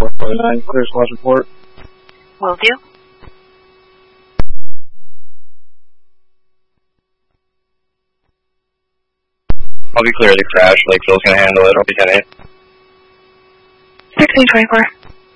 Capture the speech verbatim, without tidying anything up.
four five nine, clear squad report. Will do. I'll be clear of the crash. Lakeville's gonna handle it. I'll be ten eight. sixteen twenty-four.